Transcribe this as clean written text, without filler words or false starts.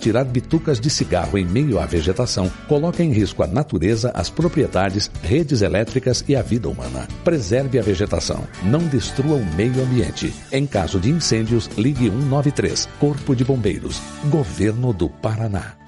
atirar bitucas de cigarro em meio à vegetação coloca em risco a natureza, as propriedades, redes elétricas e a vida humana. Preserve a vegetação. Não destrua o meio ambiente. Em caso de incêndios, ligue 193, Corpo de Bombeiros, Governo do Paraná.